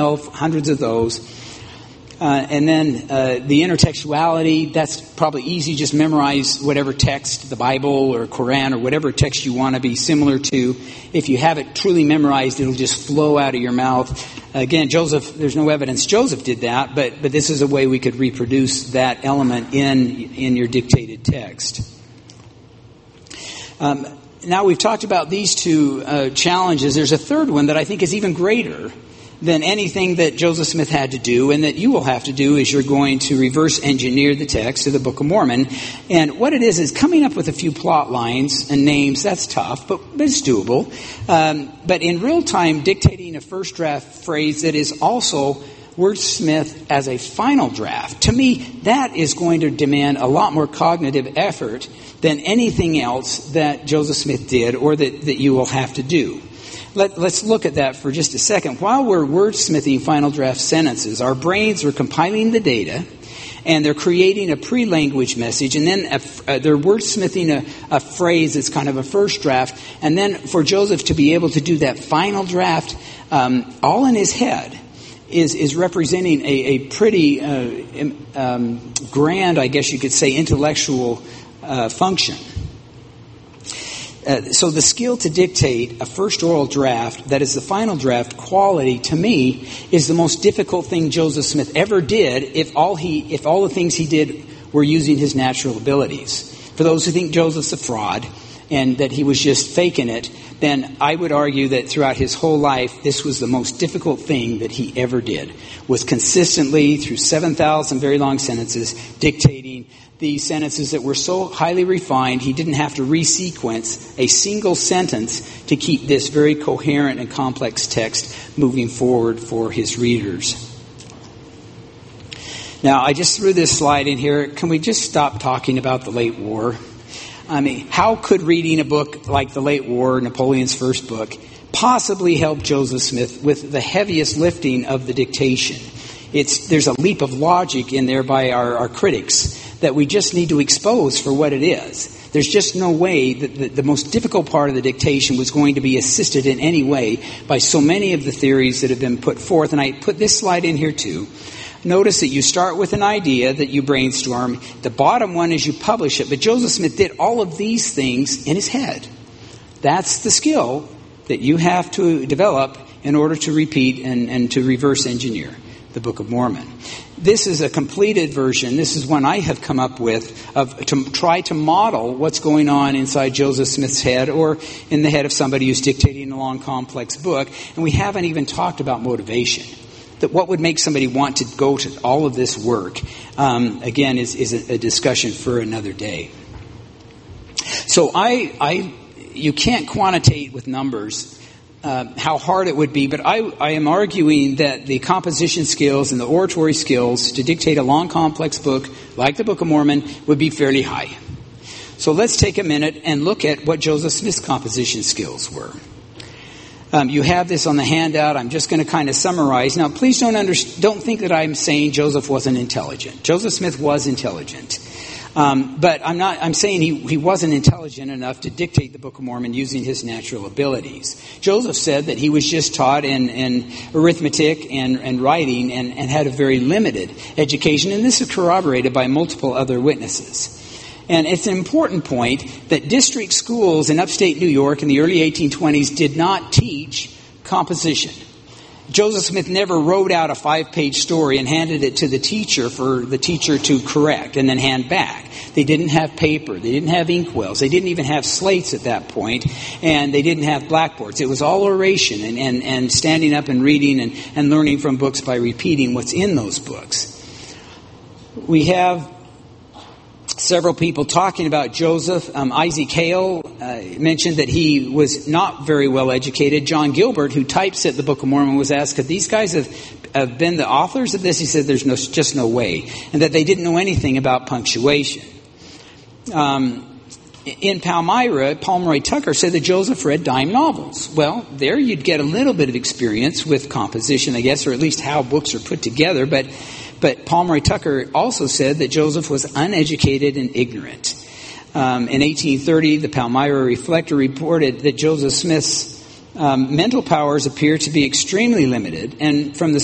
hundreds of those. And then the intertextuality, that's probably easy. Just memorize whatever text, the Bible or Quran or whatever text you want to be similar to. If you have it truly memorized, it'll just flow out of your mouth. Again, Joseph, there's no evidence Joseph did that, but this is a way we could reproduce that element in your dictated text. Now we've talked about these two challenges. There's a third one that I think is even greater than anything that Joseph Smith had to do, and that you will have to do as you're going to reverse engineer the text of the Book of Mormon. And what it is coming up with a few plot lines and names. That's tough, but it's doable. But in real time, dictating a first draft phrase that is also wordsmith as a final draft. To me, that is going to demand a lot more cognitive effort than anything else that Joseph Smith did or that you will have to do. Let's look at that for just a second. While we're wordsmithing final draft sentences, our brains are compiling the data, and they're creating a pre-language message, and then they're wordsmithing a phrase that's kind of a first draft, and then for Joseph to be able to do that final draft all in his head is representing a pretty grand, I guess you could say, intellectual function. So the skill to dictate a first oral draft that is the final draft quality, to me, is the most difficult thing Joseph Smith ever did if all the things he did were using his natural abilities. For those who think Joseph's a fraud and that he was just faking it, then I would argue that throughout his whole life, this was the most difficult thing that he ever did, was consistently, through 7,000 very long sentences, dictating these sentences that were so highly refined, he didn't have to resequence a single sentence to keep this very coherent and complex text moving forward for his readers. Now, I just threw this slide in here. Can we just stop talking about the late war? I mean, how could reading a book like The Late War, Napoleon's first book, possibly help Joseph Smith with the heaviest lifting of the dictation? There's a leap of logic in there by our critics that we just need to expose for what it is. There's just no way that the most difficult part of the dictation was going to be assisted in any way by so many of the theories that have been put forth. And I put this slide in here too. Notice that you start with an idea that you brainstorm. The bottom one is you publish it. But Joseph Smith did all of these things in his head. That's the skill that you have to develop in order to repeat and to reverse engineer the Book of Mormon. This is a completed version. This is one I have come up with to try to model what's going on inside Joseph Smith's head or in the head of somebody who's dictating a long, complex book. And we haven't even talked about motivation. That what would make somebody want to go to all of this work, again, is a discussion for another day. So you can't quantitate with numbers how hard it would be, but I am arguing that the composition skills and the oratory skills to dictate a long, complex book like the Book of Mormon would be fairly high. So let's take a minute and look at what Joseph Smith's composition skills were. You have this on the handout. I'm just going to kind of summarize. Now, please don't think that I'm saying Joseph wasn't intelligent. Joseph Smith was intelligent. But I'm saying he wasn't intelligent enough to dictate the Book of Mormon using his natural abilities. Joseph said that he was just taught in arithmetic and writing and had a very limited education. And this is corroborated by multiple other witnesses. And it's an important point that district schools in upstate New York in the early 1820s did not teach composition. Joseph Smith never wrote out a 5-page story and handed it to the teacher for the teacher to correct and then hand back. They didn't have paper. They didn't have inkwells. They didn't even have slates at that point, and they didn't have blackboards. It was all oration and standing up and reading and learning from books by repeating what's in those books. We have several people talking about Joseph. Isaac Hale mentioned that he was not very well educated. John Gilbert, who typeset the Book of Mormon, was asked, could these guys have been the authors of this? He said there's just no way. And that they didn't know anything about punctuation. In Palmyra, Pomeroy Tucker said that Joseph read dime novels. Well, there you'd get a little bit of experience with composition, I guess, or at least how books are put together. But Pomeroy Tucker also said that Joseph was uneducated and ignorant. In 1830, the Palmyra Reflector reported that Joseph Smith's mental powers appear to be extremely limited, and from the